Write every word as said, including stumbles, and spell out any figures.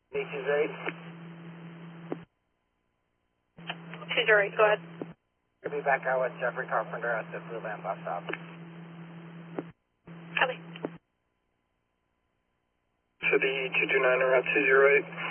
two zero eight. two zero eight, go ahead. We'll be back out with Jeffrey Carpenter at the Blue Lamp bus stop. Copy. To the two two nine or at two zero eight.